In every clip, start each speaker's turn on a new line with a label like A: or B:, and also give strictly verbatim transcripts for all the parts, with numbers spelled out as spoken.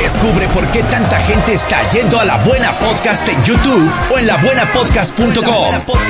A: Descubre por qué tanta gente está yendo a La Buena Podcast en YouTube o en la buena podcast punto com.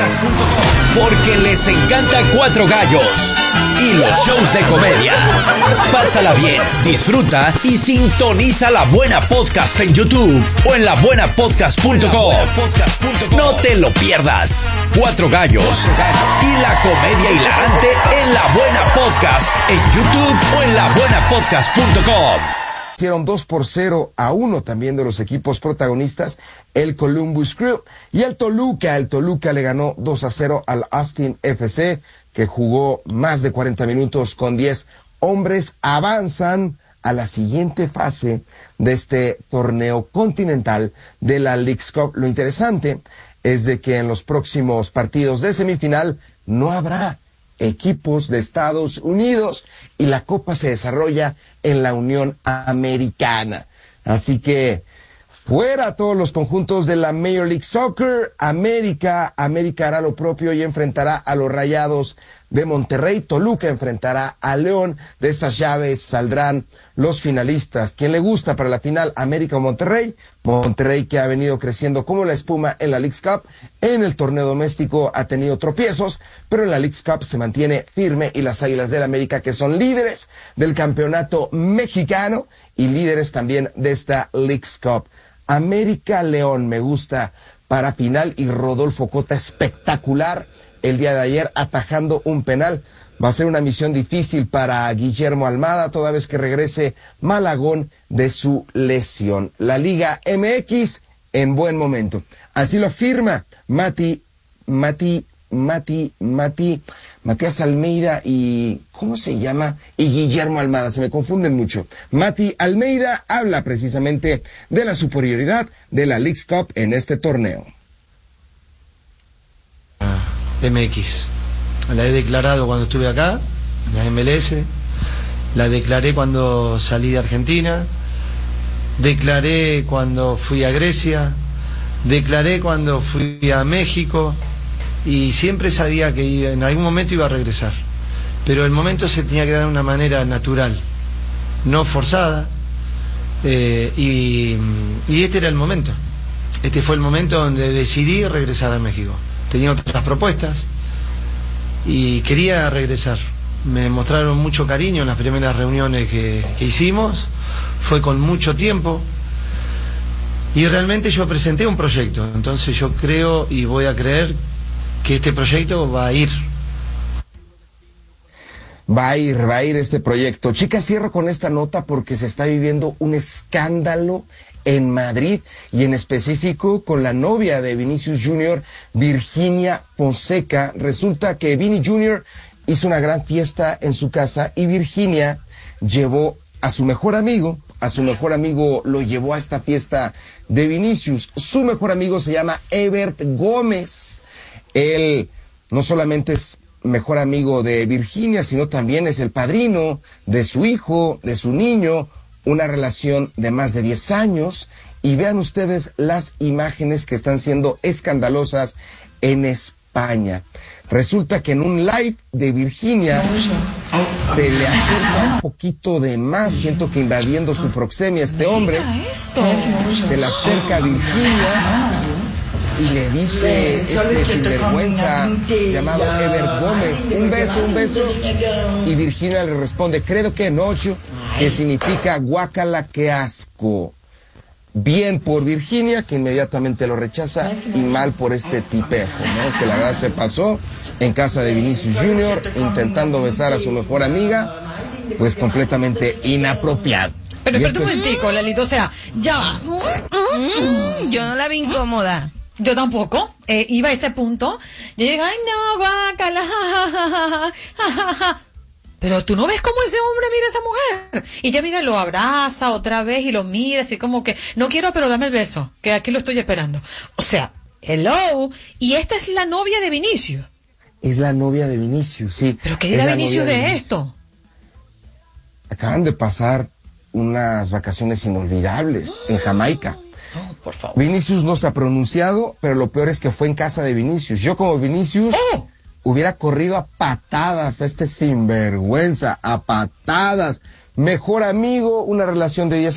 A: Porque les encanta Cuatro Gallos y los shows de comedia. Pásala bien, disfruta y sintoniza La Buena Podcast en YouTube o en la buena podcast punto com. No te lo pierdas. Cuatro Gallos y la comedia hilarante en La Buena Podcast en YouTube o en la buena podcast punto com.
B: Hicieron dos por cero a uno también de los equipos protagonistas, el Columbus Crew y el Toluca. El Toluca le ganó dos a cero al Austin F C, que jugó más de cuarenta minutos con diez hombres. Avanzan a la siguiente fase de este torneo continental de la Leagues Cup. Lo interesante es de que en los próximos partidos de semifinal no habrá equipos de Estados Unidos y la Copa se desarrolla en la Unión Americana. Así que fuera todos los conjuntos de la Major League Soccer. América, América hará lo propio y enfrentará a los Rayados de Monterrey. Toluca enfrentará a León. De estas llaves saldrán los finalistas. ¿Quién le gusta para la final, América o Monterrey? Monterrey, que ha venido creciendo como la espuma en la Leagues Cup. En el torneo doméstico ha tenido tropiezos, pero en la Leagues Cup se mantiene firme, y las Águilas del América, que son líderes del campeonato mexicano y líderes también de esta Leagues Cup. América León me gusta para final, y Rodolfo Cota espectacular el día de ayer atajando un penal. Va a ser una misión difícil para Guillermo Almada toda vez que regrese Malagón de su lesión. La Liga M X en buen momento. Así lo firma Mati, Mati, Mati, Mati, Matías Almeida y, ¿cómo se llama? Y Guillermo Almada, se me confunden mucho. Mati Almeida habla precisamente de la superioridad de la Leagues Cup en este torneo.
C: M X. La he declarado cuando estuve acá, en la M L S, la declaré cuando salí de Argentina, declaré cuando fui a Grecia, declaré cuando fui a México, y siempre sabía que en algún momento iba a regresar. Pero el momento se tenía que dar de una manera natural, no forzada, eh, y, y este era el momento. Este fue el momento donde decidí regresar a México. Tenía otras propuestas y quería regresar. Me mostraron mucho cariño en las primeras reuniones que, que hicimos, fue con mucho tiempo, y realmente yo presenté un proyecto. Entonces yo creo y voy a creer que este proyecto va a ir.
B: Va a ir, va a ir este proyecto. Chicas, cierro con esta nota porque se está viviendo un escándalo en Madrid, y en específico con la novia de Vinicius Junior, Virginia Fonseca. Resulta que Vini Junior hizo una gran fiesta en su casa y Virginia llevó a su mejor amigo, a su mejor amigo lo llevó a esta fiesta de Vinicius. Su mejor amigo se llama Ebert Gómez. Él no solamente es mejor amigo de Virginia, sino también es el padrino de su hijo, de su niño, una relación de más de diez años, y vean ustedes las imágenes que están siendo escandalosas en España. Resulta que en un live de Virginia se le acerca un poquito de más, siento que invadiendo su proxemia este hombre, se le acerca a Virginia y le dice este sinvergüenza llamado Ebert Gómez, un beso, un beso, y Virginia le responde, creo que nocho, que significa guácala, qué asco. Bien por Virginia, que inmediatamente lo rechaza, y mal por este tipejo, ¿no? Que la verdad se pasó en casa de Vinicius Junior, intentando besar a su mejor amiga, pues completamente inapropiado.
D: Pero espérate un momentico, Lalito, o sea, ya va. Mm, yo no la vi incómoda. Yo tampoco, eh, iba a ese punto. Yo dije, ay no, guácala, ja, ja, ja, ja, ja. Pero tú no ves cómo ese hombre mira a esa mujer. Y ya mira, lo abraza otra vez y lo mira así como que, no quiero, pero dame el beso, que aquí lo estoy esperando. O sea, hello, y esta es la novia de Vinicius.
B: Es la novia de Vinicius, sí.
D: ¿Pero qué dirá Vinicius de, de esto?
B: Acaban de pasar unas vacaciones inolvidables en Jamaica.
D: Oh, por favor.
B: Vinicius no se ha pronunciado, pero lo peor es que fue en casa de Vinicius. Yo como Vinicius
D: oh.
B: hubiera corrido a patadas a este sinvergüenza, a patadas. Mejor amigo, una relación de diez